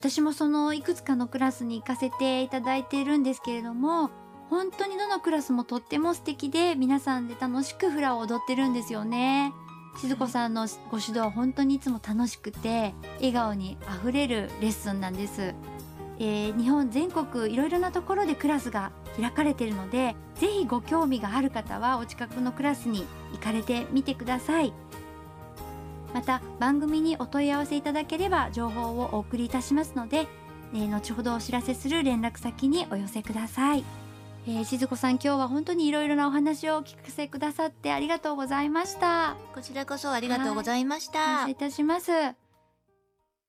私もそのいくつかのクラスに行かせていただいているんですけれども、本当にどのクラスもとっても素敵で、皆さんで楽しくフラを踊ってるんですよね。静子さんのご指導は本当にいつも楽しくて、笑顔にあふれるレッスンなんです。日本全国いろいろなところでクラスが開かれているので、ぜひご興味がある方はお近くのクラスに行かれてみてください。また番組にお問い合わせいただければ情報をお送りいたしますので、後ほどお知らせする連絡先にお寄せください。静子さん、今日は本当にいろいろなお話をお聞かせくださってありがとうございました。 こちらこそありがとうございました。 感謝いたします。